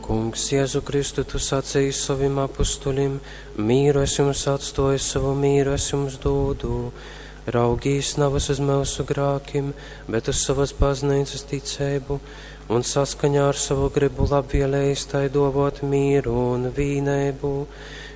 Kungs, Jēzu Kristu, tu sacīji saviem apustulim, mīru es jums atstoju, savu mīru es jums dodu. Raugīs navas uz mūsu grākim, bet uz savas baznīcas ticību, un saskaņā ar savu gribu labvēlējis tai dovot mīru un vīneibu.